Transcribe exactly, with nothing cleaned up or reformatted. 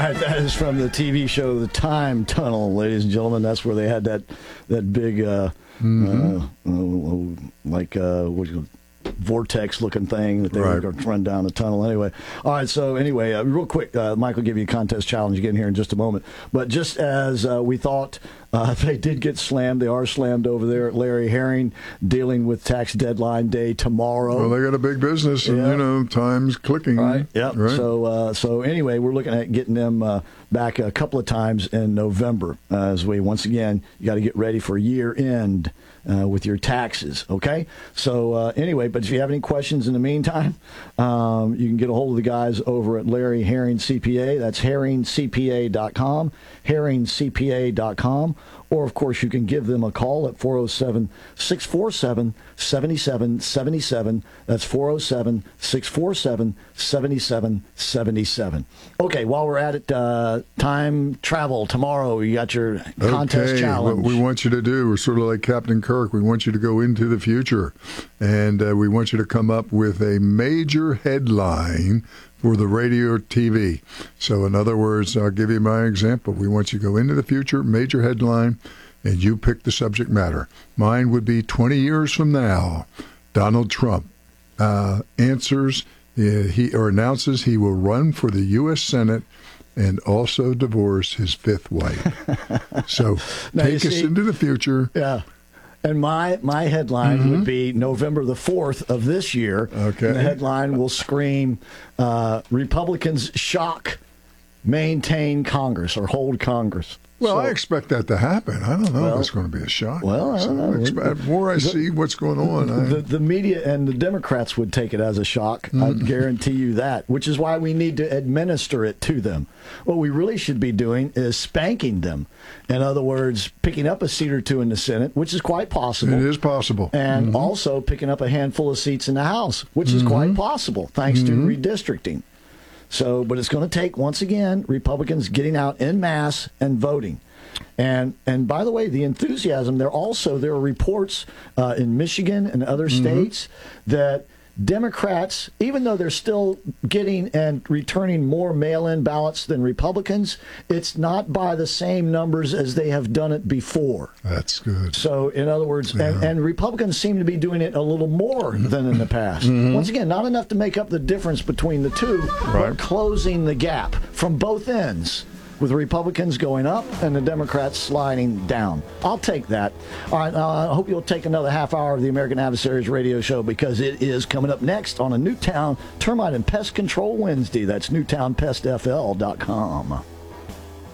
right, that is from the T V show The Time Tunnel, ladies and gentlemen. That's where they had that that big, uh, mm-hmm. uh, uh, like, uh, what do you vortex-looking thing that they right. were going to run down the tunnel. Anyway, all right, so anyway, uh, real quick, uh, Mike will give you a contest challenge again here in just a moment. But just as uh, we thought uh, they did get slammed, they are slammed over there at Larry Herring, dealing with tax deadline day tomorrow. Well, they got a big business, and, yeah. you know, time's clicking. Right, yep. Right. So, uh, so anyway, we're looking at getting them uh, back a couple of times in November uh, as we, once again, you got to get ready for year end. Uh, with your taxes, okay? So uh, anyway, but if you have any questions in the meantime, um, you can get a hold of the guys over at Larry Herring C P A. That's herring c p a dot com, herring c p a dot com. Or, of course, you can give them a call at four oh seven, six four seven, seven seven seven seven. That's four oh seven, six four seven, seven seven seven seven. Okay, while we're at it, uh, time travel tomorrow. You got your contest okay, challenge. What we want you to do, we're sort of like Captain Kirk. We want you to go into the future, and uh, we want you to come up with a major headline for the radio or T V. So in other words, I'll give you my example. We want you to go into the future, major headline, and you pick the subject matter. Mine would be twenty years from now, Donald Trump uh, answers, uh, he or announces he will run for the U S Senate and also divorce his fifth wife. So now, take us see, into the future. Yeah. And my, my headline mm-hmm. would be November the fourth of this year. Okay. And the headline will scream, uh, Republicans shock, maintain Congress, or hold Congress. Well, so, I expect that to happen. I don't know well, if it's going to be a shock. Well, I don't know. I expect, the more I the, see what's going on. I, the, the media and the Democrats would take it as a shock. Mm-hmm. I guarantee you that, which is why we need to administer it to them. What we really should be doing is spanking them. In other words, picking up a seat or two in the Senate, which is quite possible. It is possible. And mm-hmm. also picking up a handful of seats in the House, which is mm-hmm. quite possible, thanks mm-hmm. to redistricting. So, but it's going to take, once again, Republicans getting out en masse and voting. And and by the way, the enthusiasm, there also, there are reports uh, in Michigan and other mm-hmm. states that Democrats, even though they're still getting and returning more mail-in ballots than Republicans, it's not by the same numbers as they have done it before. That's good. So, in other words, yeah. and, and Republicans seem to be doing it a little more than in the past. Mm-hmm. Once again, not enough to make up the difference between the two, right. but closing the gap from both ends, with the Republicans going up and the Democrats sliding down. I'll take that. All right, uh, I hope you'll take another half hour of the American Adversaries radio show, because it is coming up next on a Newtown Termite and Pest Control Wednesday. That's newtown pest f l dot com.